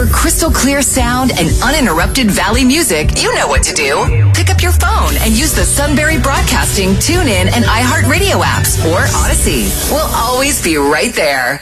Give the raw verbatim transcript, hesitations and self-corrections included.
For crystal clear sound and uninterrupted Valley music, you know what to do. Pick up your phone and use the Sunbury Broadcasting, TuneIn, and iHeartRadio apps or Odyssey. We'll always be right there.